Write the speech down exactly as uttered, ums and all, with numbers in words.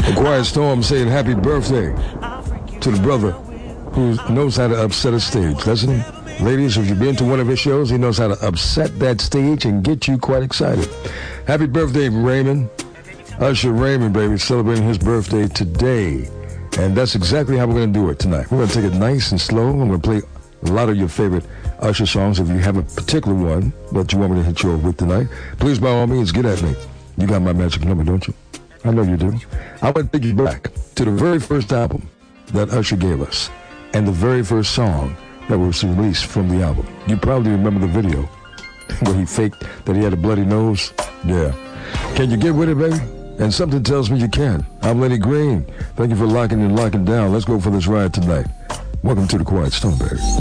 The Quiet Storm saying happy birthday to the brother who knows how to upset a stage, doesn't he? Ladies, if you've been to one of his shows, he knows how to upset that stage and get you quite excited. Happy birthday, Raymond. Usher Raymond, baby, celebrating his birthday today. And that's exactly how we're going to do it tonight. We're going to take it nice and slow. I'm going to play a lot of your favorite Usher songs. If you have a particular one that you want me to hit you over with tonight, please, by all means, get at me. You got my magic number, don't you? I know you do. I want to take you back to the very first album that Usher gave us and the very first song that was released from the album. You probably remember the video where he faked that he had a bloody nose. Yeah. Can you get with it, baby? And something tells me you can. I'm Lenny Green. Thank you for locking and locking down. Let's go for this ride tonight. Welcome to the Quiet Storm, baby.